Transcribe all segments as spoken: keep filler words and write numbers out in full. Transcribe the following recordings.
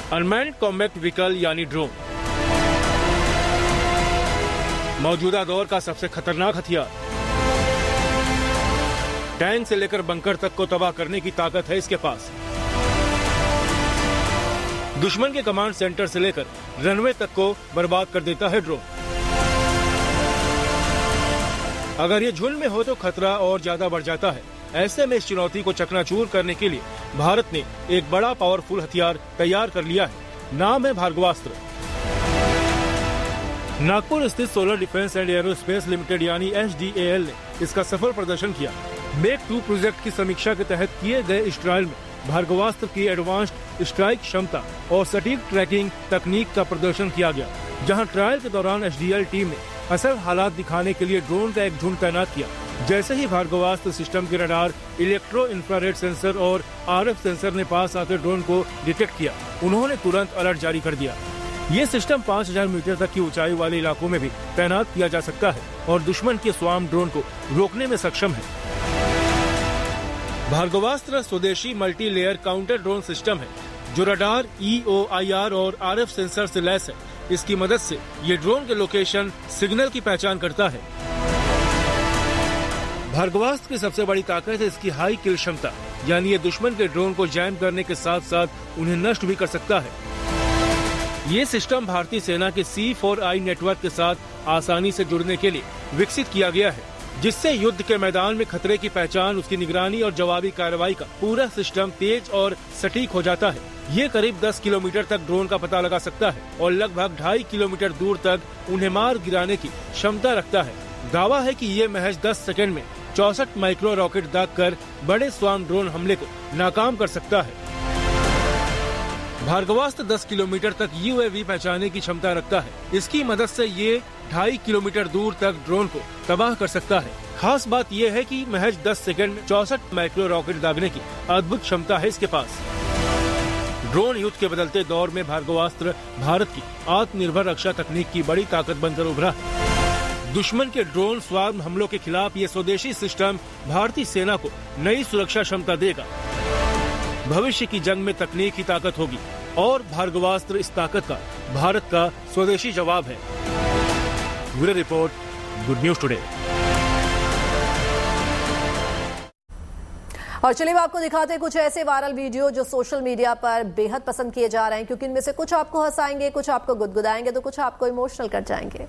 Unmanned combat vehicle यानी drone मौजूदा दौर का सबसे खतरनाक हथियार। टैंक से लेकर बंकर तक को तबाह करने की ताकत है इसके पास। दुश्मन के कमांड सेंटर से लेकर रनवे तक को बर्बाद कर देता है ड्रोन। अगर ये झुंड में हो तो खतरा और ज्यादा बढ़ जाता है। ऐसे में इस चुनौती को चकनाचूर करने के लिए भारत ने एक बड़ा पावरफुल हथियार तैयार कर लिया है। नाम है भार्गवास्त्र। नागपुर स्थित solar defence and aerospace limited यानी एच डी ए एल ने इसका सफल प्रदर्शन किया। मेक टू प्रोजेक्ट की समीक्षा के तहत किए गए इस ट्रायल में भार्गवास्त्र की एडवांस्ड स्ट्राइक क्षमता और सटीक ट्रैकिंग तकनीक का प्रदर्शन किया गया। जहां ट्रायल के दौरान एच डी एल टीम ने असल हालात दिखाने के लिए ड्रोन का एक झुंड तैनात किया। जैसे ही भार्गवास्त्र सिस्टम के रडार, इलेक्ट्रो इंफ्रारेड सेंसर और आर एफ सेंसर ने पास आते ड्रोन को डिटेक्ट किया, उन्होंने तुरंत अलर्ट जारी कर दिया। ये सिस्टम पाँच हज़ार मीटर तक की ऊंचाई वाले इलाकों में भी तैनात किया जा सकता है और दुश्मन के स्वार्म ड्रोन को रोकने में सक्षम है। भार्गवास्त्र स्वदेशी multi layer counter drone system है जो radar, E O I R और आर एफ सेंसर से लैस है। इसकी मदद से ये ड्रोन के लोकेशन सिग्नल की पहचान करता है। भार्गवास्त्र की सबसे बड़ी ताकत है इसकी हाई किल क्षमता, यानी ये दुश्मन के ड्रोन को जैम करने के साथ साथ उन्हें नष्ट भी कर सकता है। ये सिस्टम भारतीय सेना के सी फोर आई नेटवर्क के साथ आसानी से जुड़ने के लिए विकसित किया गया है, जिससे युद्ध के मैदान में खतरे की पहचान, उसकी निगरानी और जवाबी कार्रवाई का पूरा सिस्टम तेज और सटीक हो जाता है। ये करीब दस किलोमीटर तक ड्रोन का पता लगा सकता है और लगभग ढाई किलोमीटर दूर तक उन्हें मार गिराने की क्षमता रखता है। दावा है कि ये महज दस सेकंड में चौसठ माइक्रो रॉकेट दागकर बड़े स्वार्म ड्रोन हमले को नाकाम कर सकता है। भार्गवास्त्र दस किलोमीटर तक यू ए वी पहचानने की क्षमता रखता है। इसकी मदद से ये ढाई किलोमीटर दूर तक ड्रोन को तबाह कर सकता है। खास बात यह है कि महज दस सेकंड में चौसठ माइक्रो रॉकेट दागने की अद्भुत क्षमता है इसके पास। ड्रोन युद्ध के बदलते दौर में भार्गवास्त्र भारत की आत्मनिर्भर रक्षा तकनीक की बड़ी ताकत बनकर उभरा है। दुश्मन के ड्रोन स्वार्म हमलों के खिलाफ ये स्वदेशी सिस्टम भारतीय सेना को नई सुरक्षा क्षमता देगा। भविष्य की जंग में तकनीक की ताकत होगी और भार्गवास्त्र इस ताकत का भारत का स्वदेशी जवाब है। Bureau report, good news today. और चलिए आपको दिखाते हैं कुछ ऐसे वायरल वीडियो जो सोशल मीडिया पर बेहद पसंद किए जा रहे हैं, क्योंकि इनमें से कुछ आपको हंसाएंगे, कुछ आपको गुदगुदाएंगे, तो कुछ आपको इमोशनल कर जाएंगे।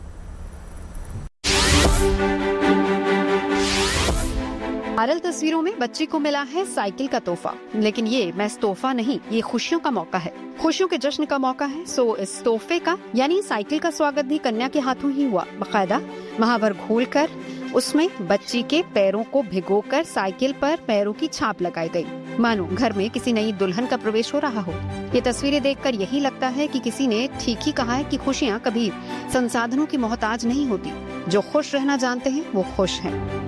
वायरल तस्वीरों में बच्ची को मिला है साइकिल का तोहफा, लेकिन ये महज तोहफा नहीं, ये खुशियों का मौका है, खुशियों के जश्न का मौका है। सो इस तोहफे का यानी साइकिल का स्वागत भी कन्या के हाथों ही हुआ। बाकायदा महावर घोलकर उसमें बच्ची के पैरों को भिगोकर साइकिल पर पैरों की छाप लगाई गई, मानो घर में किसी नई दुल्हन का प्रवेश हो रहा हो। ये तस्वीरें देखकर यही लगता है कि किसी ने ठीक ही कहा है कि खुशियाँ कभी संसाधनों की मोहताज नहीं होती। जो खुश रहना जानते हैं वो खुश हैं।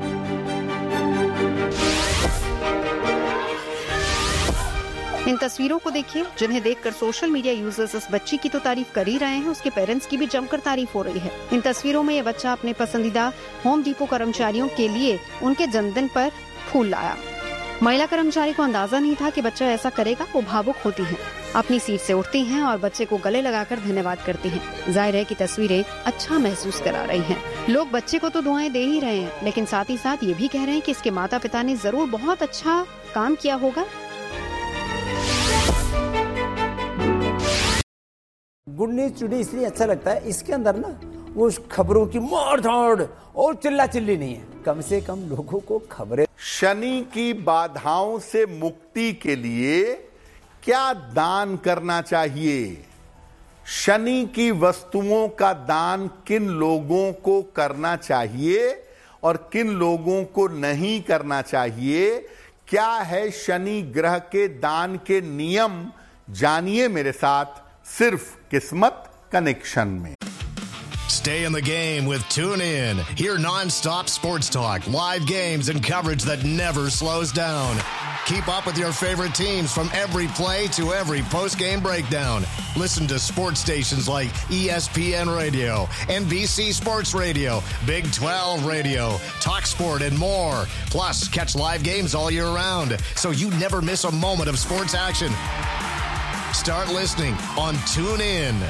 इन तस्वीरों को देखिए, जिन्हें देखकर सोशल मीडिया यूजर्स इस बच्ची की तो तारीफ कर ही रहे हैं, उसके पेरेंट्स की भी जमकर तारीफ हो रही है। इन तस्वीरों में ये बच्चा अपने पसंदीदा होम डिपो कर्मचारियों के लिए उनके जन्मदिन पर फूल लाया। महिला कर्मचारी को अंदाजा नहीं था कि बच्चा ऐसा करेगा। वो भावुक होती हैं, अपनी सीट से उठती हैं और बच्चे को गले लगाकर धन्यवाद करती हैं। जाहिर है कि तस्वीरें अच्छा महसूस करा रही हैं। लोग बच्चे को तो दुआएं दे ही रहे हैं, लेकिन साथ ही साथ ये भी कह रहे हैं कि इसके माता पिता ने जरूर बहुत अच्छा काम किया होगा। गुड न्यूज टुडे इसलिए अच्छा लगता है, इसके अंदर ना वो खबरों की मार धाड़ और चिल्ला चिल्ली नहीं है। कम से कम लोगों को खबरें। शनि की बाधाओं से मुक्ति के लिए क्या दान करना चाहिए? शनि की वस्तुओं का दान किन लोगों को करना चाहिए और किन लोगों को नहीं करना चाहिए? क्या है शनि ग्रह के दान के नियम? जानिए मेरे साथ सिर्फ किस्मत कनेक्शन में। Stay in the game with TuneIn. Hear non-stop sports talk, live games, and coverage that never slows down. Keep up with your favorite teams from every play to every post-game breakdown. Listen to sports stations like E S P N Radio, N B C Sports Radio, Big twelve Radio, Talk Sport, and more. Plus, catch live games all year round, so you never miss a moment of sports action. Start listening on TuneIn.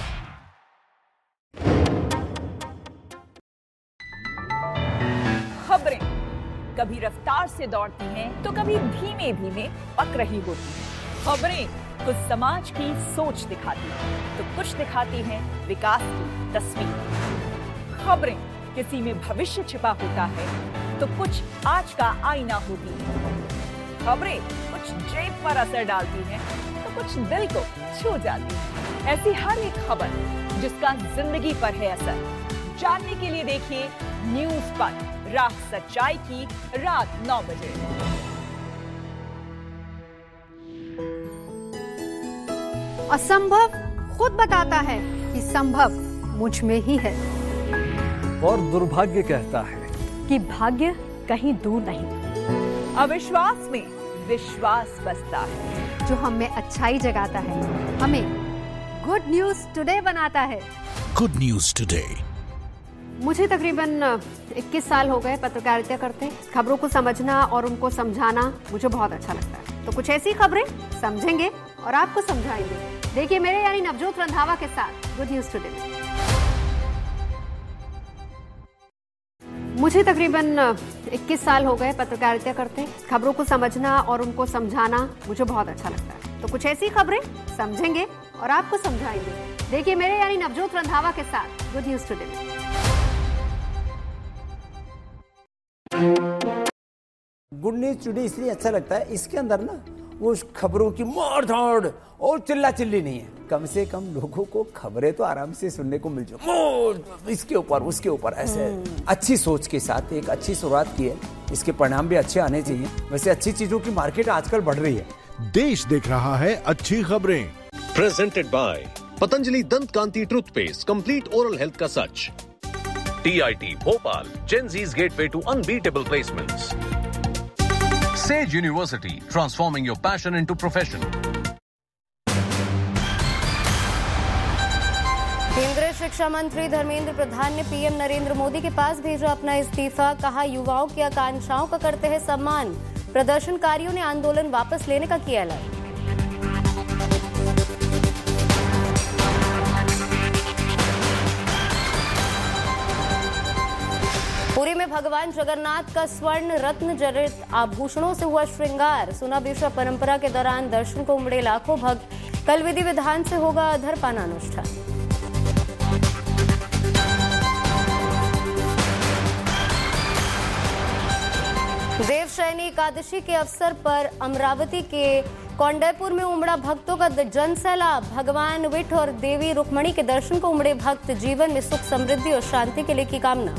खबरें कभी रफ्तार से दौड़ती हैं तो कभी धीमे धीमे पक रही होती हैं। खबरें कुछ समाज की सोच दिखाती हैं तो कुछ दिखाती हैं विकास की तस्वीर। खबरें किसी में भविष्य छिपा होता है तो कुछ आज का आईना होती है। खबरें कुछ जेब पर असर डालती हैं तो कुछ दिल को छू जाती है। ऐसी हर एक खबर जिसका जिंदगी पर है असर, जानने के लिए देखिए न्यूज पर राह सच्चाई की रात नौ बजे। असंभव खुद बताता है कि संभव मुझ में ही है, और दुर्भाग्य कहता है कि भाग्य कहीं दूर नहीं। अविश्वास में विश्वास बसता है। जो हमें अच्छाई जगाता है, हमें गुड न्यूज टुडे बनाता है। Good news today. मुझे तकरीबन इक्कीस साल हो गए पत्रकारिता करते। खबरों को समझना और उनको समझाना मुझे बहुत अच्छा लगता है। तो कुछ ऐसी खबरें समझेंगे और आपको समझाएंगे। देखिए मेरे यानी नवजोत रंधावा के साथ गुड न्यूज टुडे। मुझे तकरीबन इक्कीस साल हो गए पत्रकारिता करते। खबरों को समझना और उनको समझाना मुझे बहुत अच्छा लगता है। तो कुछ ऐसी खबरें समझेंगे और आपको समझाएंगे। देखिए मेरे यानी नवजोत रंधावा के साथ good news today. Good news today इसलिए अच्छा लगता है, इसके अंदर ना वो खबरों की मार धाड़ और चिल्ला चिल्ली नहीं है। कम से कम लोगों को खबरें तो आराम से सुनने को मिल जाए, इसके ऊपर उसके ऊपर ऐसे अच्छी सोच के साथ एक अच्छी शुरुआत की है। इसके परिणाम भी अच्छे आने चाहिए। वैसे अच्छी चीजों की मार्केट आजकल बढ़ रही है। देश देख रहा है अच्छी खबरें। प्रेजेंटेड बाय पतंजलि दंत कांति टूथपेस्ट, कंप्लीट ओरल हेल्थ का सच। T I T Bhopal, Gen Z's gateway to unbeatable placements. Sage University, transforming your passion into profession. केंद्रीय शिक्षा मंत्री धर्मेंद्र प्रधान ने पीएम नरेंद्र मोदी के पास भेजा अपना इस्तीफा। कहा युवाओं की आकांक्षाओं का करते हैं सम्मान। प्रदर्शनकारियों ने आंदोलन वापस लेने का किया ऐलान। पुरी में भगवान जगन्नाथ का स्वर्ण रत्न जड़ित आभूषणों से हुआ श्रृंगार। सुनाबीसा परंपरा के दौरान दर्शन को उमड़े लाखों भक्त। कल विधि विधान से होगा अधरपान अनुष्ठान। देवशयनी एकादशी के अवसर पर अमरावती के कौंडेपुर में उमड़ा भक्तों का जन सैलाब। भगवान विठ और देवी रुक्मणी के दर्शन को उमड़े भक्त। जीवन में सुख समृद्धि और शांति के लिए की कामना।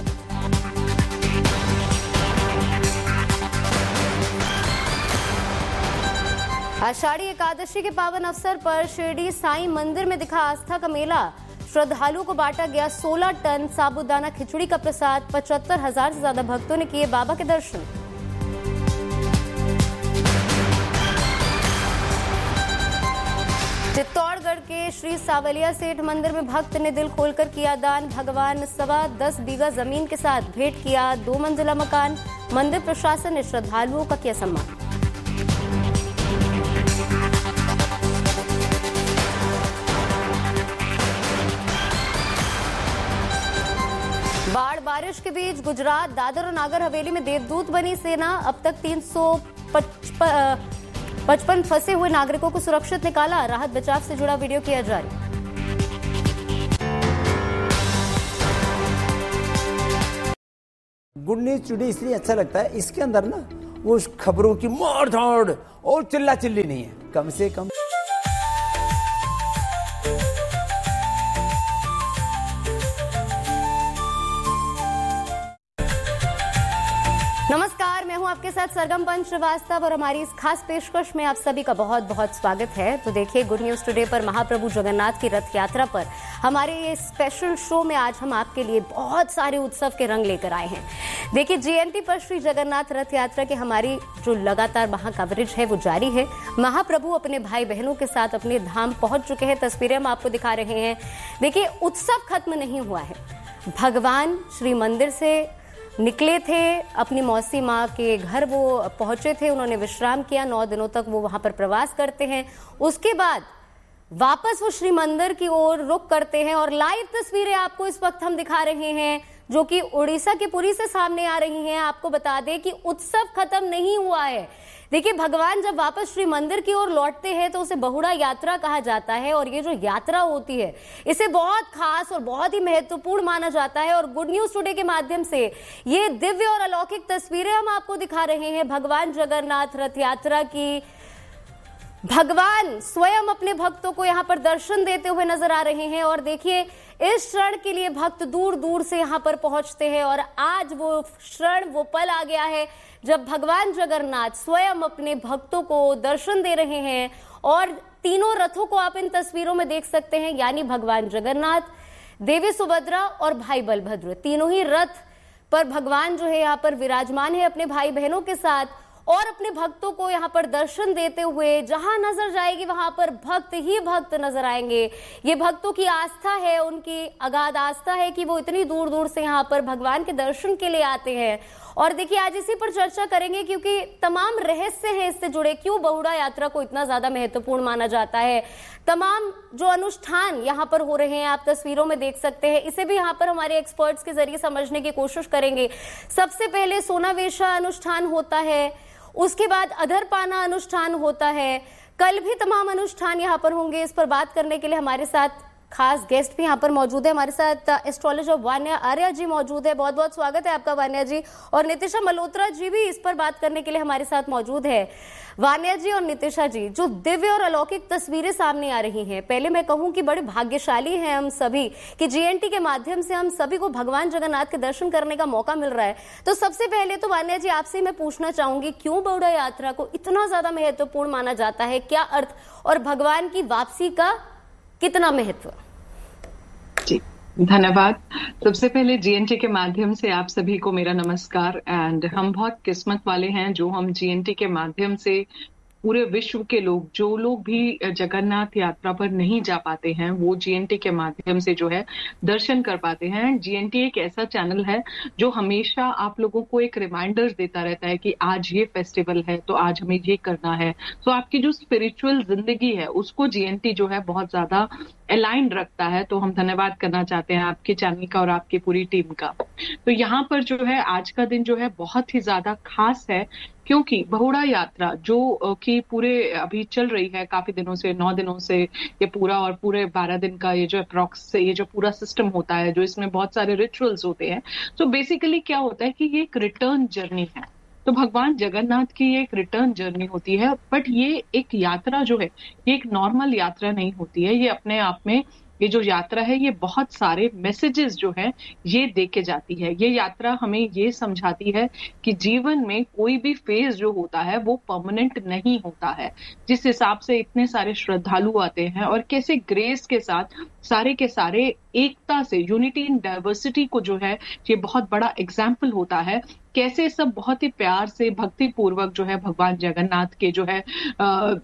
आषाढ़ी एकादशी के पावन अवसर पर शिरडी साईं मंदिर में दिखा आस्था का मेला। श्रद्धालुओं को बांटा गया सोलह टन साबूदाना खिचड़ी का प्रसाद। पचहत्तर हजार से ज्यादा भक्तों ने किए बाबा के दर्शन। चित्तौड़गढ़ के श्री सावलिया सेठ मंदिर में भक्त ने दिल खोलकर किया दान। भगवान सवा दस बीघा जमीन के साथ भेंट किया दो मंजिला मकान। मंदिर प्रशासन ने श्रद्धालुओं का किया सम्मान। बाढ़ बारिश के बीच गुजरात, दादर और नागर हवेली में देवदूत बनी सेना। अब तक तीन सौ पचपन फंसे हुए नागरिकों को सुरक्षित निकाला। राहत बचाव से जुड़ा वीडियो किया जारी। गुड न्यूज टुडे इसलिए अच्छा लगता है, इसके अंदर ना वो खबरों की मार धाड़ और चिल्ला चिल्ली नहीं है। कम से कम नमस्कार, मैं हूं आपके साथ सरगम पंच श्रीवास्तव और हमारी इस खास पेशकश में आप सभी का बहुत बहुत स्वागत है। तो देखिए गुड न्यूज टुडे पर महाप्रभु जगन्नाथ की रथ यात्रा पर हमारे ये स्पेशल शो में आज हम आपके लिए बहुत सारे उत्सव के रंग लेकर आए हैं। देखिए जीएनटी पर श्री जगन्नाथ रथ यात्रा की हमारी जो लगातार वहां कवरेज है वो जारी है। महाप्रभु अपने भाई बहनों के साथ अपने धाम पहुंच चुके हैं। तस्वीरें हम आपको दिखा रहे हैं। देखिए उत्सव खत्म नहीं हुआ है। भगवान श्री मंदिर से निकले थे, अपनी मौसी माँ के घर वो पहुंचे थे, उन्होंने विश्राम किया। नौ दिनों तक वो वहां पर प्रवास करते हैं। उसके बाद वापस वो श्री मंदिर की ओर रुख करते हैं और लाइव तस्वीरें आपको इस वक्त हम दिखा रहे हैं जो कि उड़ीसा के पुरी से सामने आ रही हैं। आपको बता दें कि उत्सव खत्म नहीं हुआ है। देखिए, भगवान जब वापस श्री मंदिर की ओर लौटते हैं तो उसे बहुड़ा यात्रा कहा जाता है और ये जो यात्रा होती है इसे बहुत खास और बहुत ही महत्वपूर्ण माना जाता है। और गुड न्यूज टुडे के माध्यम से ये दिव्य और अलौकिक तस्वीरें हम आपको दिखा रहे हैं भगवान जगन्नाथ रथ यात्रा की। भगवान स्वयं अपने भक्तों को यहाँ पर दर्शन देते हुए नजर आ रहे हैं और देखिए, इस क्षण के लिए भक्त दूर दूर से यहाँ पर पहुंचते हैं और आज वो क्षण, वो पल आ गया है जब भगवान जगन्नाथ स्वयं अपने भक्तों को दर्शन दे रहे हैं। और तीनों रथों को आप इन तस्वीरों में देख सकते हैं, यानी भगवान जगन्नाथ, देवी सुभद्रा और भाई बलभद्र, तीनों ही रथ पर भगवान जो है यहाँ पर विराजमान है अपने भाई बहनों के साथ और अपने भक्तों को यहाँ पर दर्शन देते हुए। जहां नजर जाएगी वहां पर भक्त ही भक्त नजर आएंगे। ये भक्तों की आस्था है, उनकी अगाध आस्था है कि वो इतनी दूर दूर से यहाँ पर भगवान के दर्शन के लिए आते हैं। और देखिए, आज इसी पर चर्चा करेंगे क्योंकि तमाम रहस्य हैं इससे जुड़े, क्यों बहुड़ा यात्रा को इतना ज्यादा महत्वपूर्ण माना जाता है। तमाम जो अनुष्ठान यहाँ पर हो रहे हैं आप तस्वीरों में देख सकते हैं, इसे भी यहाँ पर हमारे एक्सपर्ट्स के जरिए समझने की कोशिश करेंगे। सबसे पहले सोनावेशा अनुष्ठान होता है, उसके बाद अधरपाना अनुष्ठान होता है। कल भी तमाम अनुष्ठान यहाँ पर होंगे। इस पर बात करने के लिए हमारे साथ खास गेस्ट भी यहाँ पर मौजूद है। हमारे साथ एस्ट्रोलॉजर वान्या आर्या जी मौजूद है। बहुत बहुत स्वागत है आपका वान्या जी। और नितिशा मल्होत्रा जी भी इस पर बात करने के लिए हमारे साथ मौजूद है। वान्या जी और नितिशा जी, जो दिव्य और अलौकिक तस्वीरें सामने आ रही हैं, पहले मैं कहूं कि बड़े भाग्यशाली हैं हम सभी कि जीएनटी के माध्यम से हम सभी को भगवान जगन्नाथ के दर्शन करने का मौका मिल रहा है। तो सबसे पहले तो वान्या जी आपसे मैं पूछना चाहूंगी, क्यों बहुड़ा यात्रा को इतना ज्यादा महत्वपूर्ण माना जाता है, क्या अर्थ और भगवान की वापसी का कितना महत्व? जी धन्यवाद। सबसे पहले जीएनटी के माध्यम से आप सभी को मेरा नमस्कार। एंड हम बहुत किस्मत वाले हैं जो हम जीएनटी के माध्यम से पूरे विश्व के लोग, जो लोग भी जगन्नाथ यात्रा पर नहीं जा पाते हैं, वो जीएनटी के माध्यम से जो है दर्शन कर पाते हैं। जीएनटी एक ऐसा चैनल है जो हमेशा आप लोगों को एक रिमाइंडर देता रहता है कि आज ये फेस्टिवल है तो आज हमें ये करना है। तो आपकी जो स्पिरिचुअल जिंदगी है उसको जीएनटी जो है बहुत ज्यादा अलाइन रखता है। तो हम धन्यवाद करना चाहते हैं आपके चैनल का और आपकी पूरी टीम का। तो यहाँ पर जो है आज का दिन जो है बहुत ही ज्यादा खास है, क्योंकि बहुड़ा यात्रा जो कि पूरे अभी चल रही है काफी दिनों से, नौ दिनों से ये पूरा, और पूरे बारह दिन का ये जो अप्रॉक्स ये जो पूरा सिस्टम होता है, जो इसमें बहुत सारे रिचुअल्स होते हैं। तो बेसिकली क्या होता है कि ये एक रिटर्न जर्नी है। तो भगवान जगन्नाथ की एक रिटर्न जर्नी होती है, बट ये एक यात्रा जो है ये एक नॉर्मल यात्रा नहीं होती है। ये अपने आप में ये जो यात्रा है ये बहुत सारे मैसेजेस जो है ये दे के जाती है। ये यात्रा हमें ये समझाती है कि जीवन में कोई भी फेज जो होता है वो परमानेंट नहीं होता है। जिस हिसाब से इतने सारे श्रद्धालु आते हैं और कैसे ग्रेस के साथ सारे के सारे एकता से, यूनिटी इन डाइवर्सिटी को जो है ये बहुत बड़ा एग्जाम्पल होता है। कैसे सब बहुत ही प्यार से भक्ति पूर्वक जो है भगवान जगन्नाथ के जो है आ,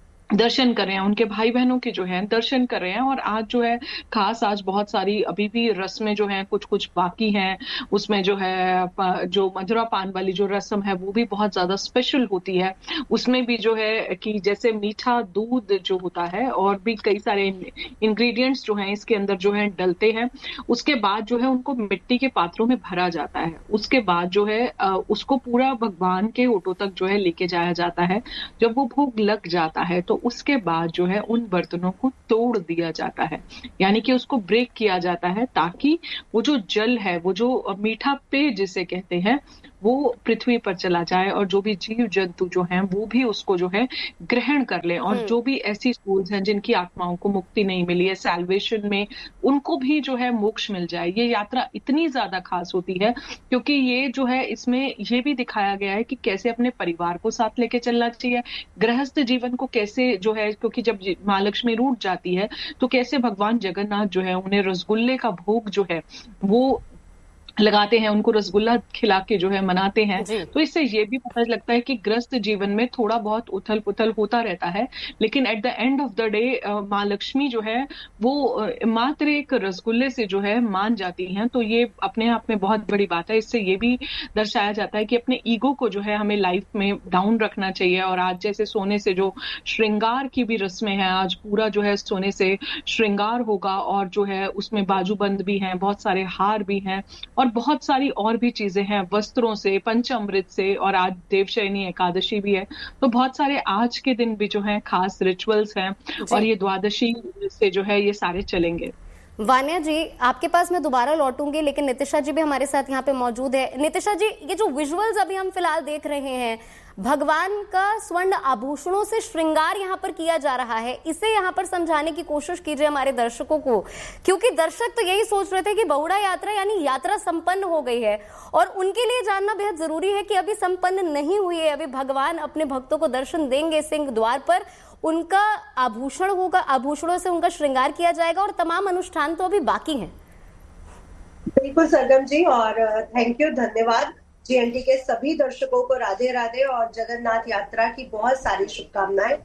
दर्शन कर रहे हैं, उनके भाई बहनों के जो है दर्शन कर रहे हैं। और आज जो है खास, आज बहुत सारी अभी भी रस्में जो हैं कुछ कुछ बाकी हैं। उसमें जो है जो मधुरा पान वाली जो रस्म है वो भी बहुत ज्यादा स्पेशल होती है। उसमें भी जो है कि जैसे मीठा दूध जो होता है और भी कई सारे इंग्रेडिएंट्स जो हैं इसके अंदर जो है डलते हैं। उसके बाद जो है उनको मिट्टी के पात्रों में भरा जाता है। उसके बाद जो है उसको पूरा भगवान के ओटो तक जो है लेके जाया जाता है। जब वो भोग लग जाता है तो उसके बाद जो है उन बर्तनों को तोड़ दिया जाता है, यानी कि उसको ब्रेक किया जाता है, ताकि वो जो जल है, वो जो मीठा पेय जिसे कहते हैं, वो पृथ्वी पर चला जाए और जो भी जीव जंतु जो हैं वो भी उसको जो है ग्रहण कर ले। और जो भी ऐसी सोल्स हैं जिनकी आत्माओं को मुक्ति नहीं मिली है सैल्वेशन में, उनको भी जो है मोक्ष मिल जाए। ये यात्रा इतनी ज्यादा खास होती है क्योंकि ये जो है इसमें ये भी दिखाया गया है कि कैसे अपने परिवार को साथ लेके चलना चाहिए, गृहस्थ जीवन को कैसे जो है, क्योंकि जब महालक्ष्मी रूठ जाती है तो कैसे भगवान जगन्नाथ जो है उन्हें रसगुल्ले का भोग जो है वो लगाते हैं, उनको रसगुल्ला खिला के जो है मनाते हैं। तो इससे ये भी पता लगता है कि ग्रस्त जीवन में थोड़ा बहुत उथल पुथल होता रहता है, लेकिन at the end of the day माँ लक्ष्मी जो है वो मात्र एक रसगुल्ले से जो है मान जाती हैं। तो ये अपने आप में बहुत बड़ी बात है। इससे ये भी दर्शाया जाता है कि अपने ईगो को जो है हमें लाइफ में डाउन रखना चाहिए। और आज जैसे सोने से जो श्रृंगार की भी रस्में हैं, आज पूरा जो है सोने से श्रृंगार होगा और जो है उसमें बाजूबंद भी हैं, बहुत सारे हार भी हैं और बहुत सारी और भी चीजें हैं, वस्त्रों से, पंचामृत से, और आज देवशयनी एकादशी भी है। तो बहुत सारे आज के दिन भी जो है खास रिचुअल्स हैं और ये द्वादशी से जो है ये सारे चलेंगे। वान्या जी, आपके पास मैं दोबारा लौटूंगी, लेकिन नितिशा जी भी हमारे साथ यहाँ पे मौजूद है। नितिशा जी, ये जो विजुअल्स अभी हम फिलहाल देख रहे हैं, भगवान का स्वर्ण आभूषणों से श्रृंगार यहाँ पर किया जा रहा है, इसे यहाँ पर समझाने की कोशिश कीजिए हमारे दर्शकों को, क्योंकि दर्शक तो यही सोच रहे थे कि बहुड़ा यात्रा यानी यात्रा संपन्न हो गई है, और उनके लिए जानना बेहद जरूरी है कि अभी संपन्न नहीं हुई है। अभी भगवान अपने भक्तों को दर्शन देंगे सिंह द्वार पर, उनका आभूषण होगा, आभूषणों से उनका श्रृंगार किया जाएगा और तमाम अनुष्ठान तो अभी बाकी हैं। बिल्कुल सरगम जी, और थैंक यू, धन्यवाद। जीएनटी के सभी दर्शकों को राधे राधे और जगन्नाथ यात्रा की बहुत सारी शुभकामनाएं।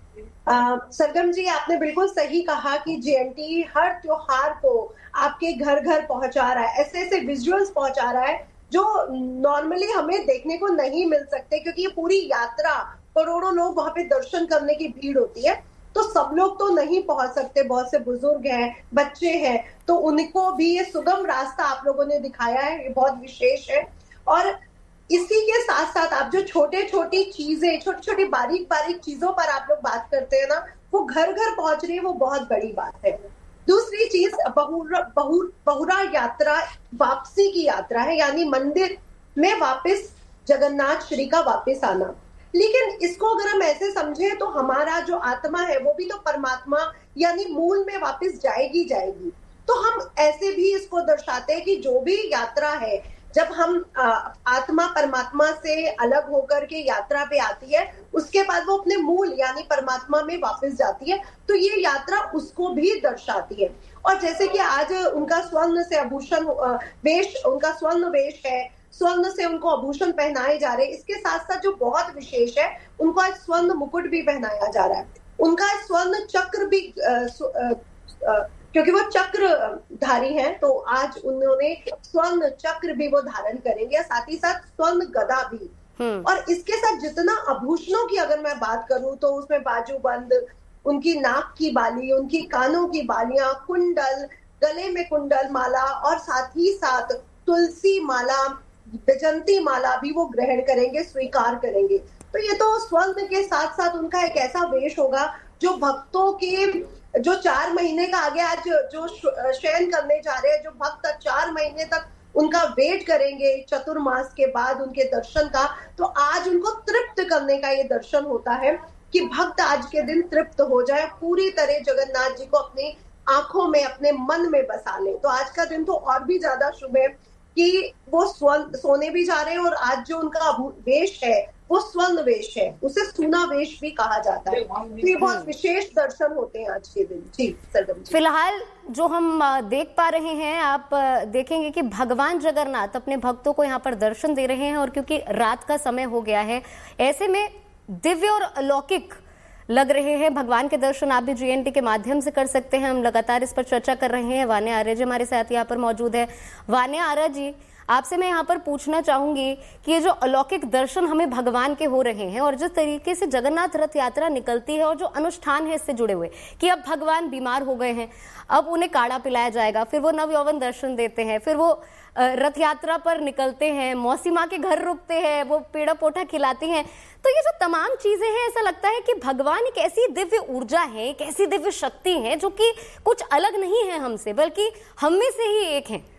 सरगम जी, आपने बिल्कुल सही कहा कि जीएनटी हर त्योहार को आपके घर घर पहुंचा रहा है, ऐसे ऐसे विजुअल्स पहुंचा रहा है जो नॉर्मली हमें देखने को नहीं मिल सकते, क्योंकि ये पूरी यात्रा करोड़ों लोग वहां पे दर्शन करने की भीड़ होती है, तो सब लोग तो नहीं पहुंच सकते, बहुत से बुजुर्ग हैं, बच्चे हैं, तो उनको भी ये सुगम रास्ता आप लोगों ने दिखाया है, ये बहुत विशेष है। और इसी के साथ साथ आप जो छोटे छोटी चीजें, छोटी छोटी बारीक बारीक चीजों पर आप लोग बात करते हैं ना, वो घर घर पहुंच रही है, वो बहुत बड़ी बात है। दूसरी चीज, बहुरा बहु, बहुरा यात्रा वापसी की यात्रा है, यानी मंदिर में वापस जगन्नाथ श्री का वापस आना। लेकिन इसको अगर हम ऐसे समझे तो हमारा जो आत्मा है वो भी तो परमात्मा यानी मूल में वापस जाएगी जाएगी तो हम ऐसे भी इसको दर्शाते हैं कि जो भी यात्रा है, जब हम आत्मा परमात्मा से अलग होकर के यात्रा पे आती है, उसके बाद वो अपने मूल यानी परमात्मा में वापस जाती है, तो ये यात्रा उसको भी दर्शाती है। और जैसे कि आज उनका स्वर्ण से आभूषण वेश, उनका स्वर्ण वेश है, स्वर्ण से उनको आभूषण पहनाए जा रहे हैं। इसके साथ साथ जो बहुत विशेष है, उनको आज स्वर्ण मुकुट भी पहनाया जा रहा है, उनका स्वर्ण चक्र भी आ, आ, आ, क्योंकि वो चक्रधारी हैं, तो आज उन्होंने स्वर्ण चक्र भी वो धारण करेंगे, साथ ही साथ स्वर्ण गदा भी। और इसके साथ जितना आभूषणों की अगर मैं बात करूं तो उसमें बाजूबंद, उनकी नाक की बाली, उनकी कानों की बालियां, कुंडल, गले में कुंडल माला, और साथ ही साथ तुलसी माला, बैजंती माला भी वो ग्रहण करेंगे, स्वीकार करेंगे। तो ये तो स्वर्ण के साथ साथ उनका एक ऐसा वेश होगा जो भक्तों के, जो चार महीने का आगे आज जो शयन करने जा रहे हैं, जो भक्त चार महीने तक उनका वेट करेंगे चतुर्मास के बाद उनके दर्शन का, तो आज उनको तृप्त करने का ये दर्शन होता है कि भक्त आज के दिन तृप्त हो जाए, पूरी तरह जगन्नाथ जी को अपनी आंखों में, अपने मन में बसा ले। तो आज का दिन तो और भी ज्यादा शुभ है कि वो स्वर्ण सोने भी जा रहे हैं, और आज जो उनका वेश है वो स्वर्ण वेश है, उसे सुना वेश भी कहा जाता है। तो ये बहुत विशेष दर्शन होते हैं आज के दिन। जी सरगम जी, फिलहाल जो हम देख पा रहे हैं, आप देखेंगे कि भगवान जगन्नाथ अपने भक्तों को यहाँ पर दर्शन दे रहे हैं, और क्योंकि रात का समय हो गया है, ऐसे में दिव्य और अलौकिक लग रहे हैं भगवान के दर्शन। आप भी जीएनटी के माध्यम से कर सकते हैं। हम लगातार इस पर चर्चा कर रहे हैं। वान्या आर्य जी हमारे साथ यहाँ पर मौजूद है। वान्या आर्य जी, आपसे मैं यहाँ पर पूछना चाहूंगी कि ये जो अलौकिक दर्शन हमें भगवान के हो रहे हैं, और जिस तरीके से जगन्नाथ रथ यात्रा निकलती है, और जो अनुष्ठान है इससे जुड़े हुए, कि अब भगवान बीमार हो गए हैं, अब उन्हें काढ़ा पिलाया जाएगा, फिर वो नव यौवन दर्शन देते हैं, फिर वो रथ यात्रा पर निकलते हैं, मौसी माँ के घर रुकते हैं, वो पेड़ा पोठा खिलाती हैं। तो ये जो तमाम चीजें हैं, ऐसा लगता है कि भगवान एक ऐसी दिव्य ऊर्जा है, एक ऐसी दिव्य शक्ति है जो कि कुछ अलग नहीं है हमसे, बल्कि हम में से ही एक है।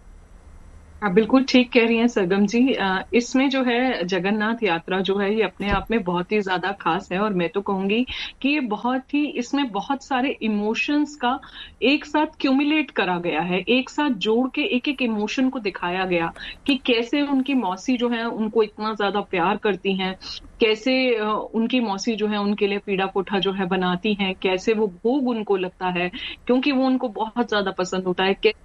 आप बिल्कुल ठीक कह रही हैं सरगम जी। इसमें जो है जगन्नाथ यात्रा जो है ये अपने आप में बहुत ही ज्यादा खास है, और मैं तो कहूंगी कि ये बहुत ही, इसमें बहुत सारे इमोशंस का एक साथ क्यूमुलेट करा गया है, एक साथ जोड़ के एक एक इमोशन को दिखाया गया कि कैसे उनकी मौसी जो है उनको इतना ज्यादा प्यार करती हैं, कैसे उनकी मौसी जो है उनके लिए पीड़ा पोठा जो है बनाती हैं, कैसे वो भोग उनको लगता है क्योंकि वो उनको बहुत ज्यादा पसंद होता है,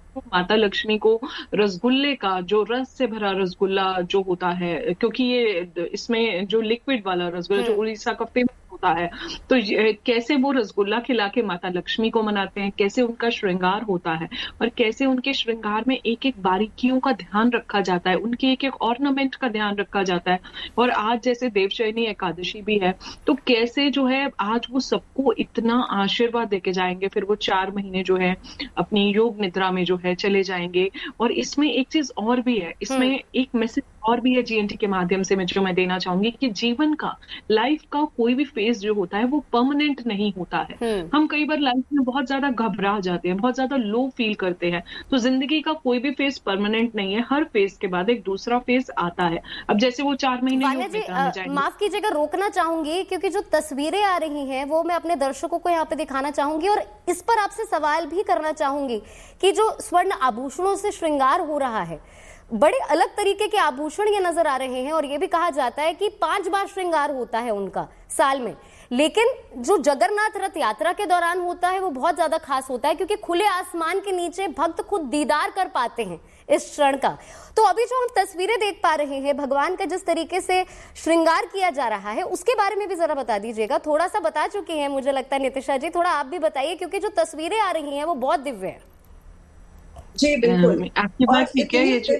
माता लक्ष्मी को रसगुल्ले का, जो रस से भरा रसगुल्ला जो होता है, क्योंकि ये इसमें जो लिक्विड वाला रसगुल्ला जो उड़ीसा का फेमस होता है, तो कैसे वो रसगुल्ला खिला के माता लक्ष्मी को मनाते हैं, कैसे उनका श्रृंगार होता है और कैसे उनके श्रृंगार में एक एक बारीकियों का ध्यान रखा जाता है, उनके एक एक ऑर्नामेंट का ध्यान रखा जाता है। और आज जैसे देवशयनी एकादशी भी है, तो कैसे जो है आज वो सबको इतना आशीर्वाद देके जाएंगे, फिर वो चार महीने जो है अपनी योग निद्रा में जो है चले जाएंगे। और इसमें एक चीज और भी है, इसमें एक मैसेज और भी है जीएनटी के माध्यम से मैं जो मैं देना चाहूंगी कि जीवन का, लाइफ का कोई भी फेज जो होता है वो परमानेंट नहीं होता है। हम कई बार लाइफ में बहुत ज्यादा घबरा जाते हैं, बहुत ज्यादा लो फील करते हैं, तो जिंदगी का कोई भी फेज परमानेंट नहीं है, हर फेज के बाद एक दूसरा फेज आता है। अब जैसे वो चार महीने, माफ कीजिएगा रोकना चाहूंगी क्योंकि जो तस्वीरें आ रही हैं वो मैं अपने दर्शकों को यहाँ पे दिखाना चाहूंगी और इस पर आपसे सवाल भी करना चाहूंगी कि जो स्वर्ण आभूषणों से श्रृंगार हो रहा है, बड़े अलग तरीके के आभूषण ये नजर आ रहे हैं और ये भी कहा जाता है कि पांच बार श्रृंगार होता है उनका साल में, लेकिन जो जगन्नाथ रथ यात्रा के दौरान होता है वो बहुत ज्यादा खास होता है क्योंकि खुले आसमान के नीचे भक्त खुद दीदार कर पाते हैं इस क्षण का। तो अभी जो हम तस्वीरें देख पा रहे हैं भगवान का जिस तरीके से श्रृंगार किया जा रहा है उसके बारे में भी जरा बता दीजिएगा। थोड़ा सा बता चुके हैं मुझे लगता है नितिशा जी, थोड़ा आप भी बताइए क्योंकि जो तस्वीरें आ रही हैं वो बहुत दिव्य है। जी बिल्कुल, आपकी बात ठीक है। ये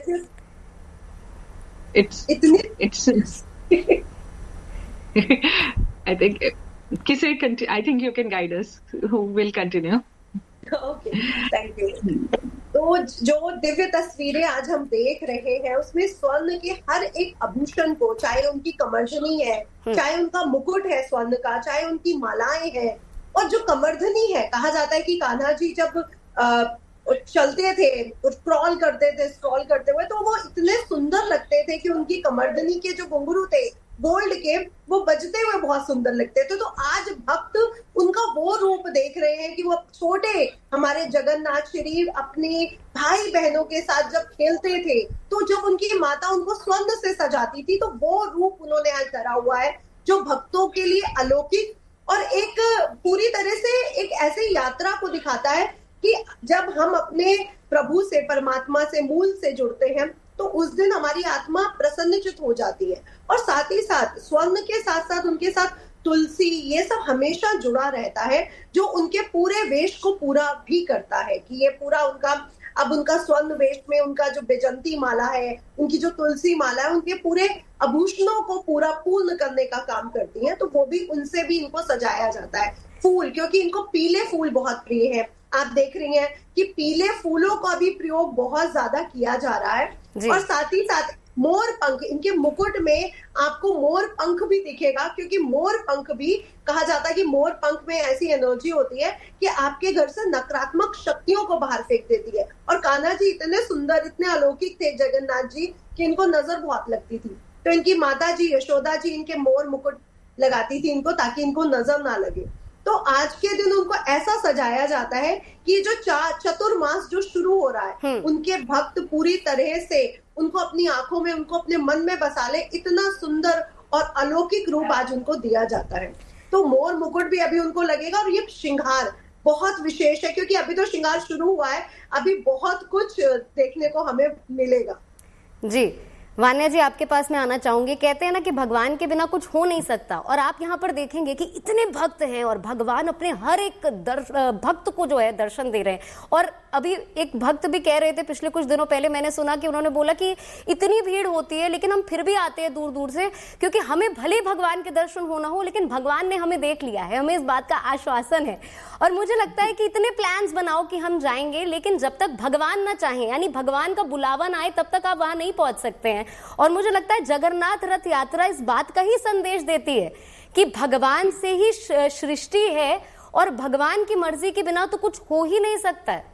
इट्स इट्स आई थिंक किसे I think you can guide us, who will continue. Okay, thank you. तो जो दिव्य तस्वीरें आज हम देख रहे हैं उसमें स्वर्ण के हर एक आभूषण को, चाहे उनकी कमरजनी है, चाहे उनका मुकुट है स्वर्ण का, चाहे उनकी मालाएं हैं, और जो कमरधनी है, कहा जाता है कि कान्हा जी जब आ, चलते थे, क्रॉल करते थे, स्क्रॉल करते हुए, तो वो इतने सुंदर लगते थे कि उनकी कमरधनी के जो घुंघरू थे गोल्ड के, वो बजते हुए बहुत सुंदर लगते थे। तो आज भक्त उनका वो रूप देख रहे हैं कि वो छोटे हमारे जगन्नाथ श्री अपने भाई बहनों के साथ जब खेलते थे तो जब उनकी माता उनको स्वर्ण से सजाती थी, तो वो रूप उन्होंने आज धरा हुआ है जो भक्तों के लिए अलौकिक और एक पूरी तरह से एक ऐसी यात्रा को दिखाता है कि जब हम अपने प्रभु से, परमात्मा से, मूल से जुड़ते हैं तो उस दिन हमारी आत्मा प्रसन्नचित हो जाती है। और साथ ही साथ स्वर्ण के साथ साथ उनके साथ तुलसी, ये सब हमेशा जुड़ा रहता है जो उनके पूरे वेश को पूरा भी करता है कि ये पूरा उनका, अब उनका स्वर्ण वेश में उनका जो बेजंती माला है, उनकी जो तुलसी माला है, उनके पूरे आभूषणों को पूरा पूर्ण करने का काम करती है। तो वो भी, उनसे भी इनको सजाया जाता है। फूल, क्योंकि इनको पीले फूल बहुत प्रिय है, आप देख रही हैं कि पीले फूलों का भी प्रयोग बहुत ज्यादा किया जा रहा है। और साथ ही साथ मोर पंख, इनके मुकुट में आपको मोर पंख भी दिखेगा, क्योंकि मोर पंख भी कहा जाता है कि मोर पंख में ऐसी एनर्जी होती है कि आपके घर से नकारात्मक शक्तियों को बाहर फेंक देती है। और कान्हा जी इतने सुंदर, इतने अलौकिक थे जगन्नाथ जी कि इनको नजर बहुत लगती थी, तो इनकी माता जी यशोदा जी इनके मोर मुकुट लगाती थी इनको, ताकि इनको नजर ना लगे। तो आज के दिन उनको ऐसा सजाया जाता है कि जो चतुर्मास जो शुरू हो रहा है उनके भक्त पूरी तरह से उनको अपनी आंखों में, उनको अपने मन में बसा ले, इतना सुंदर और अलौकिक रूप आज उनको दिया जाता है। तो मोर मुकुट भी अभी उनको लगेगा और ये श्रृंगार बहुत विशेष है क्योंकि अभी तो श्रृंगार शुरू हुआ है, अभी बहुत कुछ देखने को हमें मिलेगा। जी वान्या जी, आपके पास मैं आना चाहूंगी। कहते हैं ना कि भगवान के बिना कुछ हो नहीं सकता, और आप यहाँ पर देखेंगे कि इतने भक्त हैं और भगवान अपने हर एक भक्त को जो है दर्शन दे रहे हैं। और अभी एक भक्त भी कह रहे थे पिछले कुछ दिनों पहले, मैंने सुना कि उन्होंने बोला कि इतनी भीड़ होती है लेकिन हम फिर भी आते हैं दूर दूर से, क्योंकि हमें भले भगवान के दर्शन होना हो लेकिन भगवान ने हमें देख लिया है, हमें इस बात का आश्वासन है। और मुझे लगता है कि इतने प्लान्स बनाओ कि हम जाएंगे, लेकिन जब तक भगवान ना चाहें, यानी भगवान का बुलावा ना आए, तब तक आप वहां नहीं पहुंच सकते हैं। और मुझे लगता है जगन्नाथ रथ यात्रा इस बात का ही संदेश देती है कि भगवान से ही सृष्टि है और भगवान की मर्जी के बिना तो कुछ हो ही नहीं सकता है।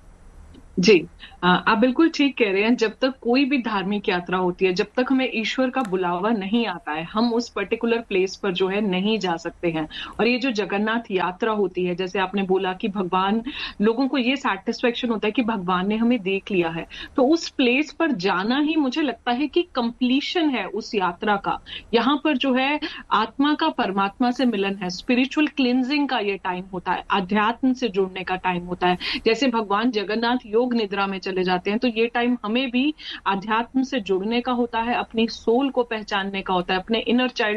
जी, आप बिल्कुल ठीक कह रहे हैं। जब तक कोई भी धार्मिक यात्रा होती है, जब तक हमें ईश्वर का बुलावा नहीं आता है, हम उस पर्टिकुलर प्लेस पर जो है नहीं जा सकते हैं। और ये जो जगन्नाथ यात्रा होती है, जैसे आपने बोला कि भगवान, लोगों को ये सेटिस्फेक्शन होता है कि भगवान ने हमें देख लिया है, तो उस प्लेस पर जाना ही मुझे लगता है कि कंप्लीशन है उस यात्रा का। यहाँ पर जो है आत्मा का परमात्मा से मिलन है, स्पिरिचुअल क्लिनजिंग का ये टाइम होता है, अध्यात्म से जुड़ने का टाइम होता है। जैसे भगवान जगन्नाथ योग लोग निद्रा में चले जाते हैं। तो ये टाइम हमें भी आध्यात्म से जुड़ने का होता है, अपनी सोल को पहचानने का होता है, अपने इनर चाइल्ड